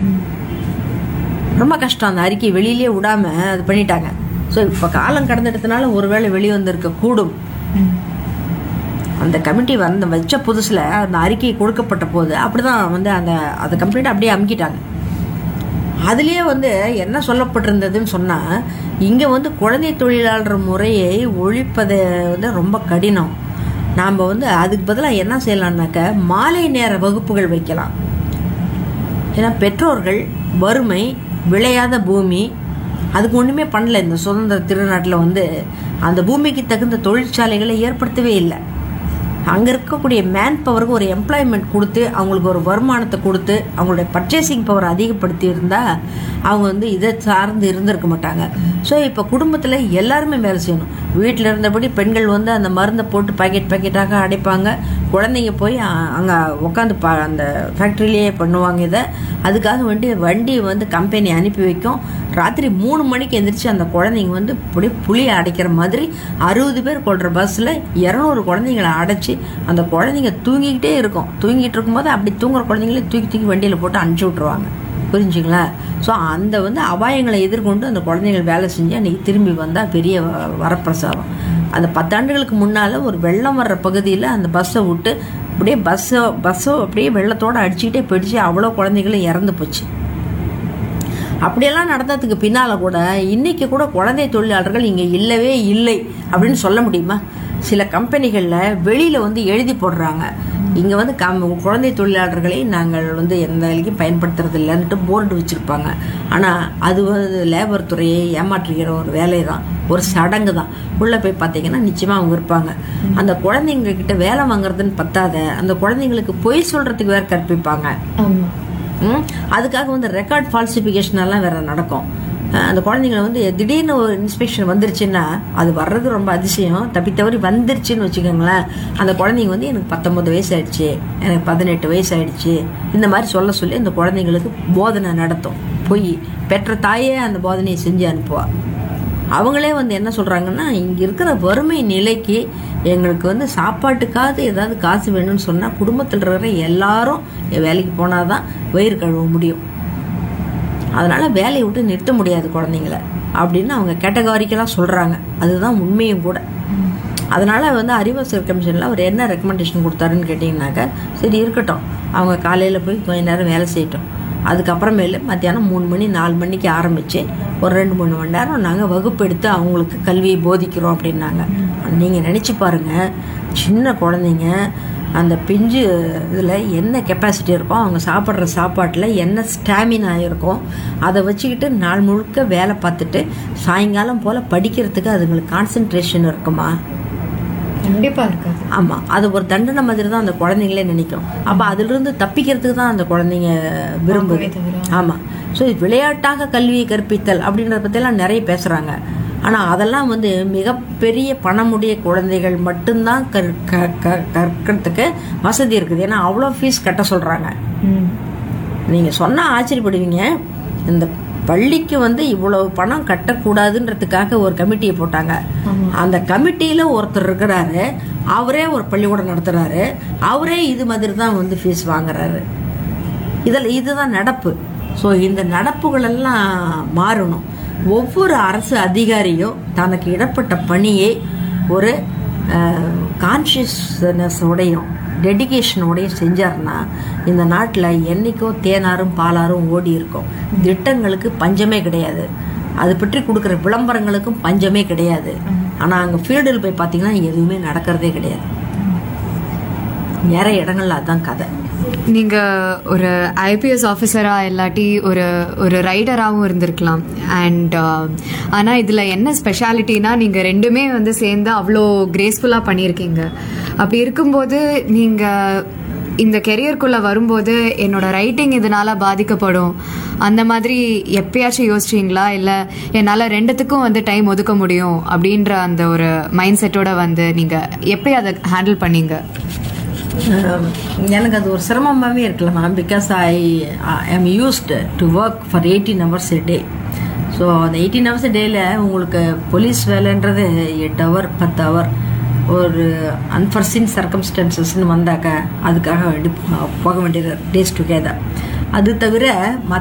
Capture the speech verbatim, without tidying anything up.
ரொம்ப கஷ்டம். அந்த அறிக்கை வெளியிலே விடாம அது பண்ணிட்டாங்க. ஸோ இப்போ காலம் கடந்துட்டதுனால ஒருவேளை வெளியே வந்திருக்க கூடும். அந்த கமிட்டி வந்த வச்ச புதுசில் அந்த அறிக்கை கொடுக்கப்பட்ட போது அப்படிதான் வந்து அந்த அந்த கம்ப்ளீட் அப்படியே அமுக்கிட்டாங்க. அதுலேயே வந்து என்ன சொல்லப்பட்டிருந்ததுன்னு சொன்னால், இங்கே வந்து குழந்தை தொழிலாளர் முறையை ஒழிப்பதை வந்து ரொம்ப கடினம். நாம் வந்து அதுக்கு பதிலாக என்ன செய்யலாம்னாக்க மாலை நேர வகுப்புகள் வைக்கலாம். ஏன்னா பெற்றோர்கள், வறுமை, விளையாத பூமி, அதுக்கு ஒன்றுமே பண்ணல. இந்த சுதந்திர திருநாட்டில் வந்து அந்த பூமிக்கு தகுந்த தொழிற்சாலைகளை ஏற்படுத்தவே இல்லை. அங்கே இருக்கக்கூடிய மேன் பவருக்கு ஒரு எம்ப்ளாய்மெண்ட் கொடுத்து அவங்களுக்கு ஒரு வருமானத்தை கொடுத்து அவங்களுடைய பர்ச்சேசிங் பவர் அதிகப்படுத்தி இருந்தால் அவங்க வந்து இதை சார்ந்து இருந்திருக்க மாட்டாங்க. ஸோ இப்போ குடும்பத்தில் எல்லாருமே வேலை செய்யணும். வீட்டில் இருந்தபடி பெண்கள் வந்து அந்த மருந்தை போட்டு பாக்கெட் பாக்கெட்டாக அடைப்பாங்க. குழந்தைங்க போய் அங்கே உட்காந்து பா அந்த ஃபேக்ட்ரியிலேயே பண்ணுவாங்க இதை. அதுக்காக வேண்டி வண்டி வந்து கம்பெனி அனுப்பி வைக்கும். ராத்திரி மூணு மணிக்கு எந்திரிச்சு அந்த குழந்தைங்க வந்து இப்படி புளியை அடைக்கிற மாதிரி அறுபது பேர் கொள்கிற பஸ்ஸில் இரநூறு குழந்தைங்களை அடைச்சி அந்த குழந்தைங்க தூங்கிக்கிட்டே இருக்கும். தூங்கிட்டு இருக்கும்போது அப்படி தூங்குற குழந்தைங்களே தூக்கி தூக்கி வண்டியில் போட்டு அனுப்பிச்சி விட்ருவாங்க. புரிஞ்சுங்களா? ஸோ அந்த வந்து அபாயங்களை எதிர்கொண்டு அந்த குழந்தைகள் வேலை செஞ்சு அன்றைக்கி திரும்பி வந்தால் பெரிய வரப்பிரசாதம். அந்த பத்தாண்டுகளுக்கு முன்னால் ஒரு வெள்ளம் வர்ற பகுதியில் அந்த பஸ்ஸை விட்டு அப்படியே பஸ்ஸோ பஸ்ஸோ அப்படியே வெள்ளத்தோடு அடிச்சுக்கிட்டே போயிடுச்சு. அவ்வளோ குழந்தைகளும் இறந்து போச்சு. அப்படியெல்லாம் நடந்ததுக்கு பின்னால் கூட இன்றைக்கி கூட குழந்தை தொழிலாளர்கள் இங்கே இல்லவே இல்லை அப்படின்னு சொல்ல முடியுமா? சில கம்பெனிகளில் வெளியில் வந்து எழுதி போடுறாங்க, இங்கே வந்து கம் குழந்தை தொழிலாளர்களை நாங்கள் வந்து எந்த வேலைக்கும் பயன்படுத்துறது இல்லைன்ட்டு போர்டு வச்சுருப்பாங்க. ஆனால் அது வந்து லேபர் துறையை ஏமாற்றுகிற ஒரு வேலை தான், ஒரு சடங்கு தான். உள்ளே போய் பார்த்தீங்கன்னா நிச்சயமாக அவங்க இருப்பாங்க. அந்த குழந்தைங்க கிட்ட வேலை வாங்குறதுன்னு பத்தாத அந்த குழந்தைங்களுக்கு பொய் சொல்கிறதுக்கு வேறு கற்பிப்பாங்க. அதுக்காக வந்து ரெக்கார்ட் ஃபால்சிஃபிகேஷன் எல்லாம் வேற நடக்கும். அந்த குழந்தைங்களை வந்து திடீர்னு ஒரு இன்ஸ்பெக்ஷன் வந்துருச்சுன்னா அது வர்றது ரொம்ப அதிசயம். தப்பி தவறி வந்துருச்சுன்னு வச்சுக்கோங்களேன், அந்த குழந்தைங்க வந்து எனக்கு பத்தொன்பது வயசு ஆயிடுச்சு, எனக்கு பதினெட்டு வயசு ஆயிடுச்சு, இந்த மாதிரி சொல்ல சொல்லி அந்த குழந்தைங்களுக்கு போதனை நடத்தும். போய் பெற்ற தாயே அந்த போதனையை செஞ்சு அனுப்புவா. அவங்களே வந்து என்ன சொல்கிறாங்கன்னா, இங்கே இருக்கிற வறுமை நிலைக்கு எங்களுக்கு வந்து சாப்பாட்டுக்காவது ஏதாவது காசு வேணும்னு சொன்னால் குடும்பத்தில் இருக்கிற எல்லாரும் வேலைக்கு போனால் தான் வயிறு கழுவ முடியும். அதனால் வேலையை விட்டு நிறுத்த முடியாது குழந்தைங்கள அப்படின்னு அவங்க கேட்டகாரிக்கெல்லாம் சொல்கிறாங்க. அதுதான் உண்மையும் கூட. அதனால் வந்து அறிவாலயர் கமிஷனில் அவர் என்ன ரெக்கமெண்டேஷன் கொடுத்தாருன்னு கேட்டிங்கனாக்கா, சரி இருக்கட்டும், அவங்க காலையில் போய் கொஞ்ச நேரம் வேலை செய்யட்டும், அதுக்கப்புறமேலு மத்தியானம் மூணு மணி நாலு மணிக்கு ஆரம்பித்து ஒரு ரெண்டு மூணு மணி நேரம் நாங்கள் வகுப்பு எடுத்து அவங்களுக்கு கல்வியை போதிக்கிறோம் அப்படின்னாங்க. நீங்கள் நினச்சி பாருங்கள், சின்ன குழந்தைங்க அந்த பிஞ்சு இதில் என்ன கெப்பாசிட்டி இருக்கும், அவங்க சாப்பிட்ற சாப்பாட்டில் என்ன ஸ்டாமினா இருக்கும், அதை வச்சுக்கிட்டு நாள் முழுக்க வேலை பார்த்துட்டு சாயங்காலம் போல் படிக்கிறதுக்கு அதுங்களுக்கு கான்சென்ட்ரேஷன் இருக்குமா? கண்டிப்பாக இருக்காது. ஆமாம், அது ஒரு தண்டனை மாதிரி தான் அந்த குழந்தைங்களே நினைக்கும். அப்போ அதிலிருந்து தப்பிக்கிறதுக்கு தான் அந்த குழந்தைங்க விரும்புது. ஆமாம். ஸோ விளையாட்டாக கல்வியை கற்பித்தல் அப்படின்றத பற்றிலாம் நிறைய பேசுகிறாங்க. ஆனால் அதெல்லாம் வந்து மிகப்பெரிய பணமுடைய குழந்தைகள் மட்டும்தான் கற்கிறதுக்கு வசதி இருக்குது. ஏன்னா அவ்வளோ ஃபீஸ் கட்ட சொல்கிறாங்க. நீங்கள் சொன்னால் ஆச்சரியப்படுவீங்க. இந்த பள்ளிக்கு வந்து இவ்வளவு பணம் கட்டக்கூடாதுன்றதுக்காக ஒரு கமிட்டியை போட்டாங்க. அந்த கமிட்டியில் ஒருத்தர் இருக்கிறாரு, அவரே ஒரு பள்ளிக்கூடம் நடத்துகிறாரு, அவரே இது மாதிரி தான் வந்து ஃபீஸ் வாங்குறாரு. இதில் இதுதான் நடப்பு. ஸோ இந்த நடப்புகளெல்லாம் மாறணும். ஒவ்வொரு அரசு அதிகாரியும் தனக்கு இடப்பட்ட பணியை ஒரு கான்ஷியஸ்னஸோடையும் டெடிகேஷனோடையும் செஞ்சார்னா இந்த நாட்டில் என்றைக்கோ தேனாரும் பாலாரும் ஓடி இருக்கும். திட்டங்களுக்கு பஞ்சமே கிடையாது, அது பற்றி கொடுக்குற விளம்பரங்களுக்கும் பஞ்சமே கிடையாது. ஆனால் அங்கே ஃபீல்டில் போய் பார்த்தீங்கன்னா எதுவுமே நடக்கிறதே கிடையாது. நிறைய இடங்கள்ல அதுதான் கதை. நீங்கள் ஒரு ஐபிஎஸ் ஆஃபீஸராக இல்லாட்டி ஒரு ஒரு ரைடராகவும் இருந்திருக்கலாம். அண்ட் ஆனால் இதில் என்ன ஸ்பெஷாலிட்டினா, நீங்கள் ரெண்டுமே வந்து சேர்ந்து அவ்வளோ கிரேஸ்ஃபுல்லாக பண்ணியிருக்கீங்க. அப்படி இருக்கும்போது நீங்கள் இந்த கெரியருக்குள்ளே வரும்போது என்னோட ரைட்டிங் இதனால் பாதிக்கப்படும் அந்த மாதிரி எப்பயாச்சும் யோசிச்சிங்களா? இல்லை என்னால் ரெண்டுத்துக்கும் வந்து டைம் ஒதுக்க முடியும் அப்படின்ற அந்த ஒரு மைண்ட் செட்டோட வந்து நீங்கள் எப்படி அதை ஹேண்டில் பண்ணீங்க? எனக்கு அது ஒரு சிரமமாகவே இருக்கலாம். பிகாஸ் ஐ ஆம் used to work for eighteen hours a day. So அந்த எயிட்டீன் ஹவர்ஸ் டேயில் உங்களுக்கு போலீஸ் வேலைன்றது எட்டு ஹவர் பத்து ஹவர் ஒரு அன்ஃபர்சீன் சர்க்கம்ஸ்டன்சஸ்ன்னு வந்தாக்க அதுக்காக வேண்டி போக வேண்டியது டேஸ் டுகெதர். அது தவிர